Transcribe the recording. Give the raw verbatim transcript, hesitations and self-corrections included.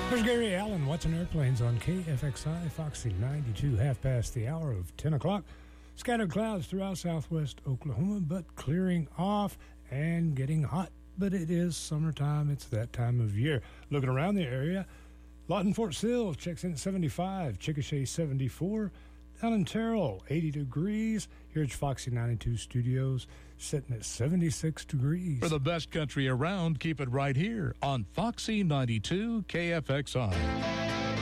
There's Gary Allen watching airplanes on K F X I, Foxy ninety-two, half past the hour of ten o'clock. Scattered clouds throughout southwest Oklahoma, but clearing off and getting hot. But it is summertime. It's that time of year. Looking around the area, Lawton Fort Sill checks in at seventy-five, Chickasha seventy-four, down in Terrell, eighty degrees. Here at Foxy ninety-two Studios, sitting at seventy-six degrees. For the best country around, keep it right here on Foxy ninety-two K F X I.